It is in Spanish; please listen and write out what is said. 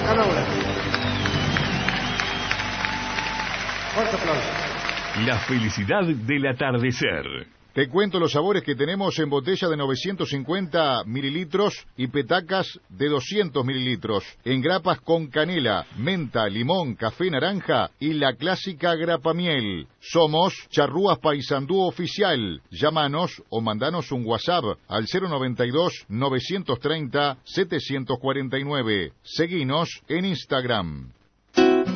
Canola. Fuerte aplauso. La felicidad del atardecer. Te cuento los sabores que tenemos en botella de 950 mililitros y petacas de 200 mililitros. En grapas con canela, menta, limón, café, naranja y la clásica grapa miel. Somos Charrúas Paysandú Oficial. Llámanos o mandanos un WhatsApp al 092-930-749. Seguinos en Instagram.